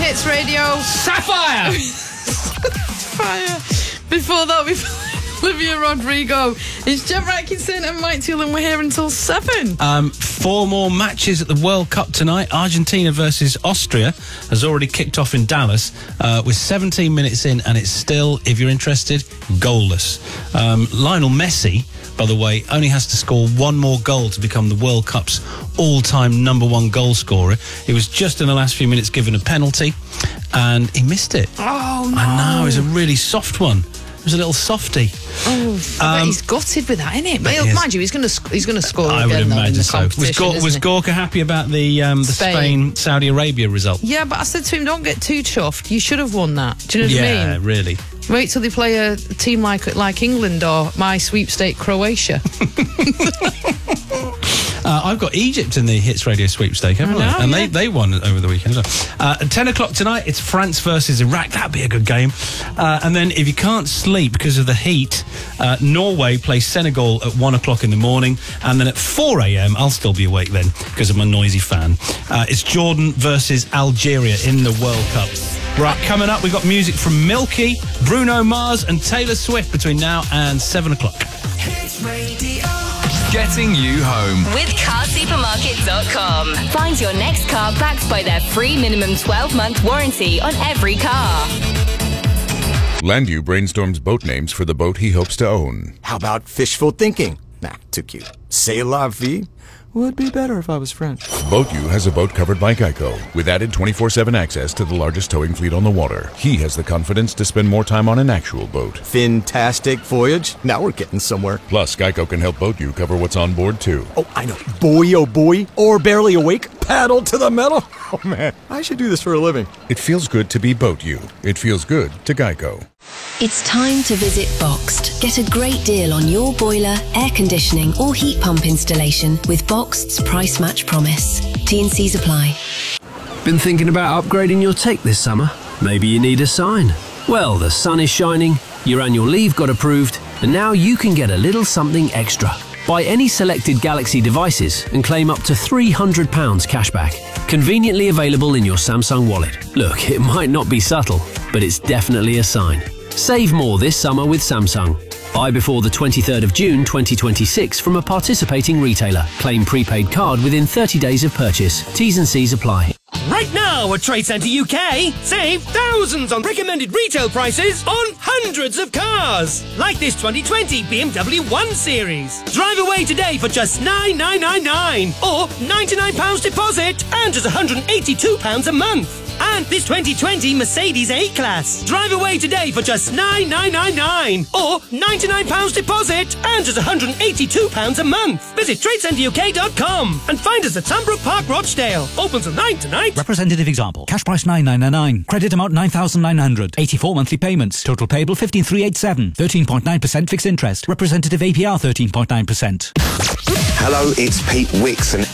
Hits Radio. Sapphire! Fire. Before that, we Olivia Rodrigo. It's Jeff Atkinson and Mike Toole, and we're here until 7. 4 more matches at the World Cup tonight. Argentina versus Austria has already kicked off in Dallas with 17 minutes in, and it's still, if you're interested, goalless. Lionel Messi, by the way, only has to score one more goal to become the World Cup's all-time number 1 goal scorer. He was just in the last few minutes given a penalty, and he missed it. Oh, no. I know, it was a really soft one. It was a little softy. Oh, I bet he's gutted with that, isn't it? But mind you, he's going to score I again, would though, in the imagine so. Was Gorka happy about the Spain-Saudi Arabia result? Yeah, but I said to him, don't get too chuffed. You should have won that. Do you know what I mean? Yeah, really. Wait till they play a team like England or my sweepstake Croatia. I've got Egypt in the Hits Radio sweepstake, haven't I? And they won over the weekend. At 10 o'clock tonight, it's France versus Iraq. That'd be a good game. And then if you can't sleep because of the heat, Norway plays Senegal at 1 o'clock in the morning. And then at 4 a.m, I'll still be awake then because I'm a noisy fan. It's Jordan versus Algeria in the World Cup. Right, coming up, we've got music from Milky, Bruno Mars and Taylor Swift between now and 7 o'clock. Hits Radio. Getting you home with carsupermarket.com. Find your next car backed by their free minimum 12-month warranty on every car. Landu brainstorms boat names for the boat he hopes to own. How about fishful thinking? Nah, too cute. C'est la vie? Would be better if I was French. BoatU has a boat covered by Geico, with added 24/7 access to the largest towing fleet on the water. He has the confidence to spend more time on an actual boat. Fantastic voyage. Now we're getting somewhere. Plus, Geico can help BoatU cover what's on board, too. Oh, I know. Boy, oh boy. Or barely awake. Paddle to the metal. Oh, man. I should do this for a living. It feels good to be BoatU. It feels good to Geico. It's time to visit Boxed. Get a great deal on your boiler, air conditioning or heat pump installation with Boxed's Price Match Promise. T&Cs apply. Been thinking about upgrading your tech this summer? Maybe you need a sign. Well, the sun is shining, your annual leave got approved, and now you can get a little something extra. Buy any selected Galaxy devices and claim up to £300 cashback. Conveniently available in your Samsung wallet. Look, it might not be subtle, but it's definitely a sign. Save more this summer with Samsung. Buy before the 23rd of June 2026 from a participating retailer. Claim prepaid card within 30 days of purchase. T's and C's apply. Right now at Trade Centre UK, save thousands on recommended retail prices on hundreds of cars. Like this 2020 BMW 1 Series. Drive away today for just $9,999 or £99 deposit and just £182 a month. And this 2020 Mercedes A-Class. Drive away today for just $9,999 or £99 deposit and just £182 a month. Visit TradeCentreUK.com and find us at Sunbrook Park, Rochdale. Open till 9 tonight. Representative example. Cash price $9,999. Credit amount $9,900. 84 monthly payments. Total payable $15,387. 13.9% fixed interest. Representative APR 13.9%. Hello, it's Pete Wicks and